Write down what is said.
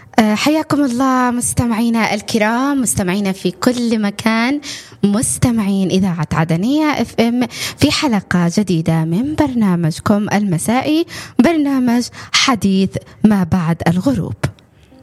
حياكم الله مستمعينا الكرام، مستمعينا في كل مكان، مستمعين إذاعة عدنية اف ام في حلقة جديدة من برنامجكم المسائي، برنامج حديث ما بعد الغروب.